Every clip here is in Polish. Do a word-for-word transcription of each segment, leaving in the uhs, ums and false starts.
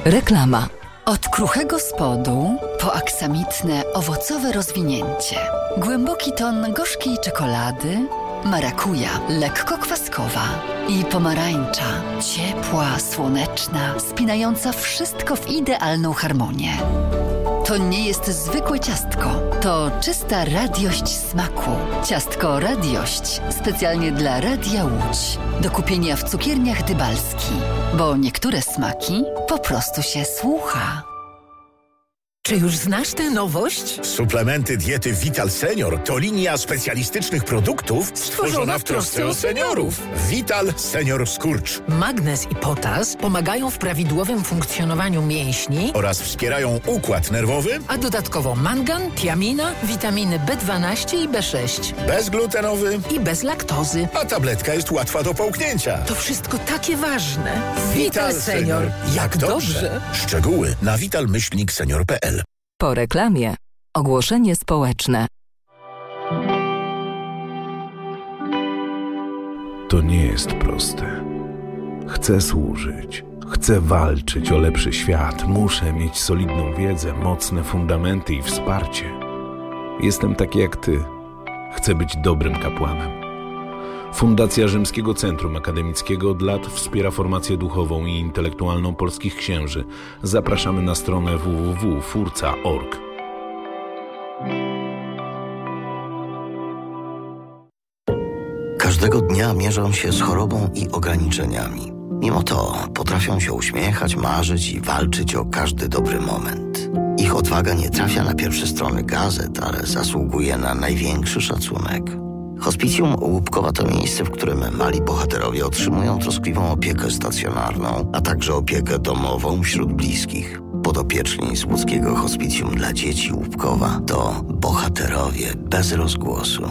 Reklama. Od kruchego spodu po aksamitne, owocowe rozwinięcie. Głęboki ton gorzkiej czekolady, marakuja, lekko kwaskowa i pomarańcza, ciepła, słoneczna, spinająca wszystko w idealną harmonię. To nie jest zwykłe ciastko, to czysta radiość smaku. Ciastko Radiość specjalnie dla Radia Łódź. Do kupienia w cukierniach Dybalski, bo niektóre smaki po prostu się słucha. Czy już znasz tę nowość? Suplementy diety Vital Senior to linia specjalistycznych produktów stworzona w trosce o seniorów. Vital Senior Skurcz. Magnez i potas pomagają w prawidłowym funkcjonowaniu mięśni oraz wspierają układ nerwowy, a dodatkowo mangan, tiamina, witaminy B dwanaście i B sześć. Bezglutenowy i bez laktozy. A tabletka jest łatwa do połknięcia. To wszystko takie ważne. Vital, Vital Senior. Jak dobrze. dobrze. Szczegóły na vital myślnik senior kropka p l. Po reklamie. Ogłoszenie społeczne. To nie jest proste. Chcę służyć. Chcę walczyć o lepszy świat. Muszę mieć solidną wiedzę, mocne fundamenty i wsparcie. Jestem taki jak ty. Chcę być dobrym kapłanem. Fundacja Rzymskiego Centrum Akademickiego od lat wspiera formację duchową i intelektualną polskich księży. Zapraszamy na stronę w w w kropka furca kropka org. Każdego dnia mierzą się z chorobą i ograniczeniami. Mimo to potrafią się uśmiechać, marzyć i walczyć o każdy dobry moment. Ich odwaga nie trafia na pierwsze strony gazet, ale zasługuje na największy szacunek. Hospicjum Łupkowa to miejsce, w którym mali bohaterowie otrzymują troskliwą opiekę stacjonarną, a także opiekę domową wśród bliskich. Podopieczni z łódzkiego Hospicjum dla Dzieci Łupkowa to bohaterowie bez rozgłosu.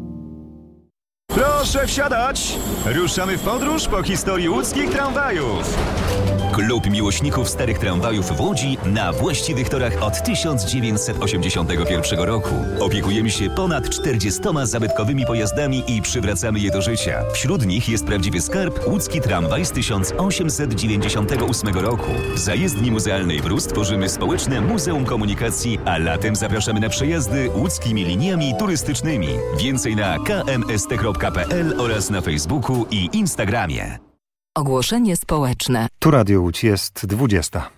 Proszę wsiadać! Ruszamy w podróż po historii łódzkich tramwajów. Klub miłośników starych tramwajów w Łodzi na właściwych torach od tysiąc dziewięćset osiemdziesiątego pierwszego roku. Opiekujemy się ponad czterdziestoma zabytkowymi pojazdami i przywracamy je do życia. Wśród nich jest prawdziwy skarb łódzki tramwaj z tysiąc osiemset dziewięćdziesiątego ósmego roku. W zajezdni muzealnej Brus tworzymy społeczne Muzeum Komunikacji, a latem zapraszamy na przejazdy łódzkimi liniami turystycznymi. Więcej na k m s t kropka p l oraz na Facebooku i Instagramie. Ogłoszenie społeczne. Tu Radio Łódź, jest dwudziesta.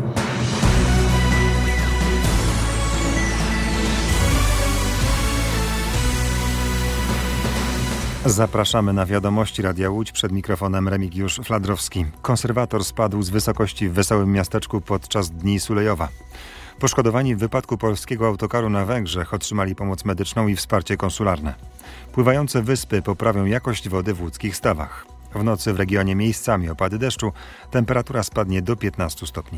Zapraszamy na wiadomości Radia Łódź, przed mikrofonem Remigiusz Fladrowski. Konserwator spadł z wysokości w Wesołym Miasteczku podczas Dni Sulejowa. Poszkodowani w wypadku polskiego autokaru na Węgrzech otrzymali pomoc medyczną i wsparcie konsularne. Pływające wyspy poprawią jakość wody w łódzkich stawach. W nocy w regionie miejscami opady deszczu, temperatura spadnie do piętnastu stopni.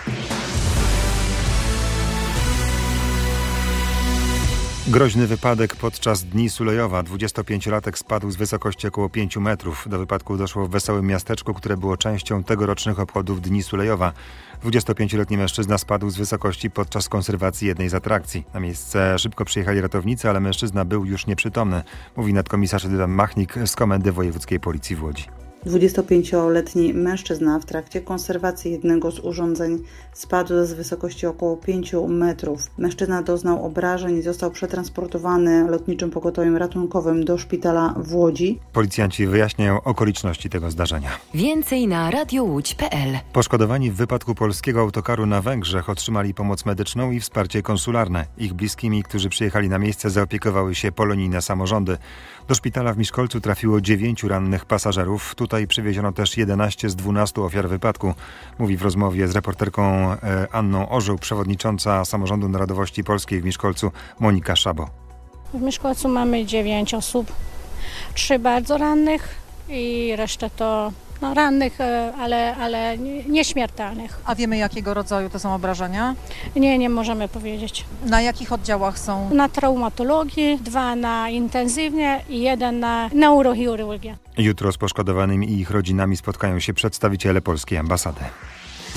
Groźny wypadek podczas Dni Sulejowa. dwudziestopięciolatek spadł z wysokości około pięciu metrów. Do wypadku doszło w Wesołym Miasteczku, które było częścią tegorocznych obchodów Dni Sulejowa. dwudziestopięcioletni mężczyzna spadł z wysokości podczas konserwacji jednej z atrakcji. Na miejsce szybko przyjechali ratownicy, ale mężczyzna był już nieprzytomny, mówi nadkomisarz Edyta Machnik z Komendy Wojewódzkiej Policji w Łodzi. dwudziestopięcioletni mężczyzna w trakcie konserwacji jednego z urządzeń spadł z wysokości około pięciu metrów. Mężczyzna doznał obrażeń i został przetransportowany lotniczym pogotowiem ratunkowym do szpitala w Łodzi. Policjanci wyjaśniają okoliczności tego zdarzenia. Więcej na radiowódź kropka p l. Poszkodowani w wypadku polskiego autokaru na Węgrzech otrzymali pomoc medyczną i wsparcie konsularne. Ich bliskimi, którzy przyjechali na miejsce, zaopiekowały się polonijne samorządy. Do szpitala w Miszkolcu trafiło dziewięciu rannych pasażerów. Tutaj przywieziono też jedenaście z dwunastu ofiar wypadku. Mówi w rozmowie z reporterką Anną Orzeł przewodnicząca Samorządu Narodowości Polskiej w Miszkolcu Monika Szabo. W Miszkolcu mamy dziewięć osób, trzy bardzo rannych i resztę to no, rannych, ale, ale nieśmiertelnych. A wiemy, jakiego rodzaju to są obrażenia? Nie, nie możemy powiedzieć. Na jakich oddziałach są? Na traumatologii, dwa na intensywnie i jeden na neurochirurgię. Jutro z poszkodowanymi i ich rodzinami spotkają się przedstawiciele polskiej ambasady.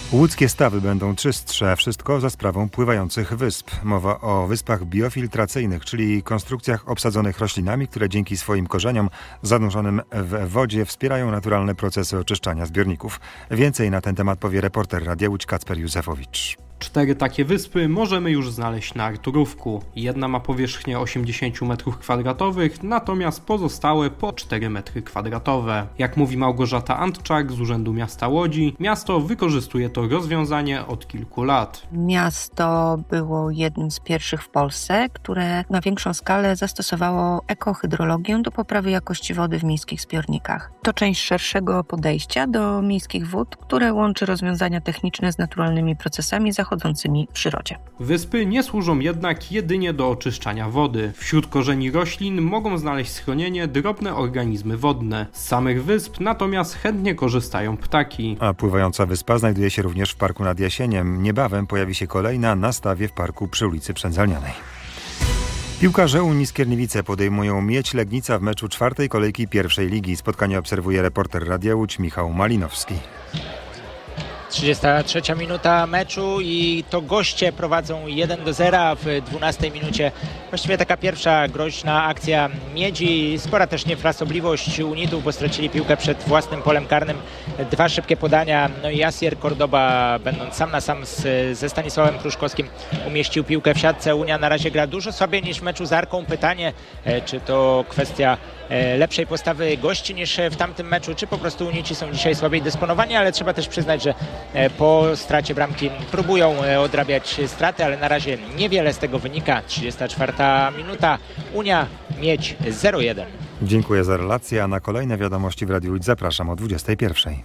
Łódzkie stawy będą czystsze, wszystko za sprawą pływających wysp. Mowa o wyspach biofiltracyjnych, czyli konstrukcjach obsadzonych roślinami, które dzięki swoim korzeniom zanurzonym w wodzie wspierają naturalne procesy oczyszczania zbiorników. Więcej na ten temat powie reporter Radia Łódź Kacper Józefowicz. Cztery takie wyspy możemy już znaleźć na Arturówku. Jedna ma powierzchnię osiemdziesiąt metrów kwadratowych, natomiast pozostałe po cztery metry kwadratowe. Jak mówi Małgorzata Antczak z Urzędu Miasta Łodzi, miasto wykorzystuje to rozwiązanie od kilku lat. Miasto było jednym z pierwszych w Polsce, które na większą skalę zastosowało ekohydrologię do poprawy jakości wody w miejskich zbiornikach. To część szerszego podejścia do miejskich wód, które łączy rozwiązania techniczne z naturalnymi procesami zachodzącymi w przyrodzie. Wyspy nie służą jednak jedynie do oczyszczania wody. Wśród korzeni roślin mogą znaleźć schronienie drobne organizmy wodne. Z samych wysp natomiast chętnie korzystają ptaki. A pływająca wyspa znajduje się również w parku nad Jasieniem. Niebawem pojawi się kolejna na stawie w parku przy ulicy Przędzalnianej. Piłkarze Unii Skierniewice podejmują Miedź Legnica w meczu czwartej kolejki pierwszej ligi. Spotkanie obserwuje reporter Radia Łódź Michał Malinowski. trzydziesta trzecia minuta meczu i to goście prowadzą jeden do zera w dwunastej minucie. Właściwie taka pierwsza groźna akcja Miedzi. Spora też niefrasobliwość Unitów, bo stracili piłkę przed własnym polem karnym. Dwa szybkie podania. No i Asier Cordoba, będąc sam na sam z, ze Stanisławem Pruszkowskim, umieścił piłkę w siatce. Unia na razie gra dużo słabiej niż w meczu z Arką. Pytanie, czy to kwestia lepszej postawy gości niż w tamtym meczu, czy po prostu Unici są dzisiaj słabiej dysponowani, ale trzeba też przyznać, że po stracie bramki próbują odrabiać straty, ale na razie niewiele z tego wynika. trzydziesta czwarta minuta, Unia Miedź zero jeden. Dziękuję za relację, a na kolejne wiadomości w Radiu Łódź zapraszam o dwudziestej pierwszej.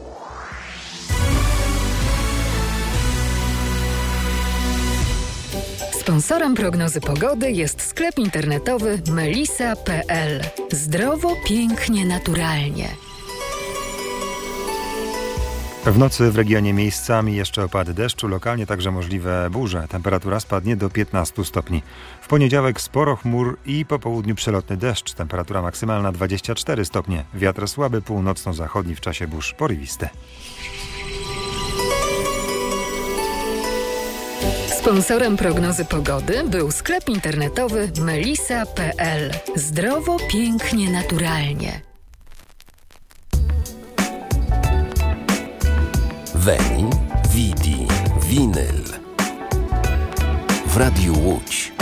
Sponsorem prognozy pogody jest sklep internetowy melisa kropka pe el. Zdrowo, pięknie, naturalnie. W nocy w regionie miejscami jeszcze opady deszczu, lokalnie także możliwe burze. Temperatura spadnie do piętnastu stopni. W poniedziałek sporo chmur i po południu przelotny deszcz. Temperatura maksymalna dwadzieścia cztery stopnie. Wiatr słaby, północno-zachodni w czasie burz porywisty. Sponsorem prognozy pogody był sklep internetowy melisa kropka pe el. Zdrowo, pięknie, naturalnie. Veni, Vidi, Vinyl. W Radiu Łódź.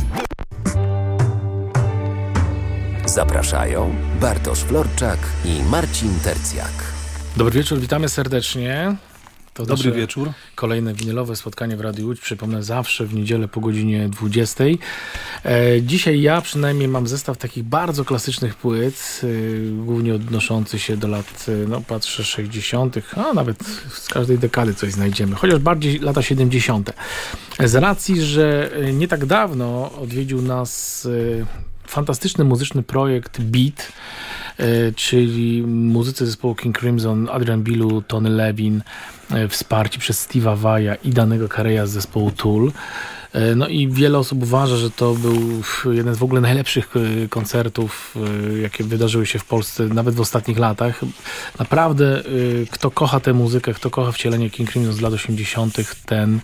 Zapraszają Bartosz Florczak i Marcin Tercjak. Dobry wieczór, witamy serdecznie. To Dobry wieczór. Kolejne winylowe spotkanie w Radiu Łódź. Przypomnę, zawsze w niedzielę po godzinie dwudziestej. E, dzisiaj ja przynajmniej mam zestaw takich bardzo klasycznych płyt, e, głównie odnoszących się do lat, e, no patrzę, sześćdziesiątych, a nawet z każdej dekady coś znajdziemy. Chociaż bardziej lata siedemdziesiąte. Z racji, że nie tak dawno odwiedził nas e, fantastyczny muzyczny projekt Beat, czyli muzycy zespołu King Crimson, Adrian Bilu, Tony Levin, wsparci przez Steve'a Vai'a i Danego Careya z zespołu Tool. No i wiele osób uważa, że to był jeden z w ogóle najlepszych koncertów, jakie wydarzyły się w Polsce, nawet w ostatnich latach. Naprawdę, kto kocha tę muzykę, kto kocha wcielenie King Crimson z lat osiemdziesiątych, ten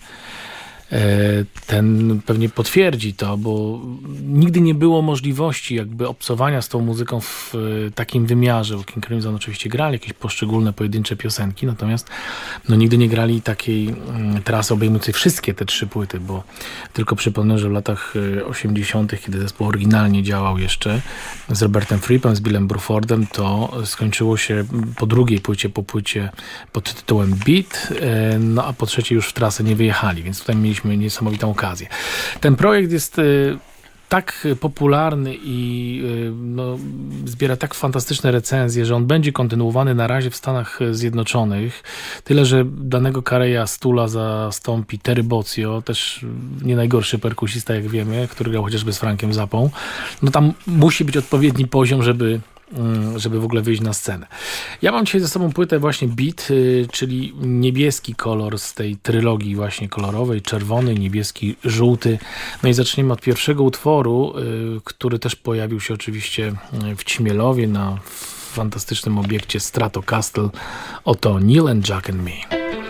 ten pewnie potwierdzi to, bo nigdy nie było możliwości jakby obcowania z tą muzyką w takim wymiarze. Bo King Crimson oczywiście grali jakieś poszczególne pojedyncze piosenki, natomiast no, nigdy nie grali takiej trasy obejmującej wszystkie te trzy płyty, bo tylko przypomnę, że w latach osiemdziesiątych, kiedy zespół oryginalnie działał jeszcze z Robertem Frippem, z Billem Brufordem, to skończyło się po drugiej płycie, po płycie pod tytułem Beat, no a po trzeciej już w trasę nie wyjechali, więc tutaj mieliśmy niesamowitą okazję. Ten projekt jest y, tak popularny i y, no, zbiera tak fantastyczne recenzje, że on będzie kontynuowany na razie w Stanach Zjednoczonych. Tyle, że Danego Careya z Toola zastąpi Terry Bozzio, też nie najgorszy perkusista, jak wiemy, który grał chociażby z Frankiem Zappą. No tam musi być odpowiedni poziom, żeby żeby w ogóle wyjść na scenę. Ja mam dzisiaj ze sobą płytę właśnie Beat, czyli niebieski kolor z tej trylogii właśnie kolorowej, czerwony, niebieski, żółty. No i zaczniemy od pierwszego utworu, który też pojawił się oczywiście w Ćmielowie na fantastycznym obiekcie Stratocaster. Oto Neil and Jack and Me.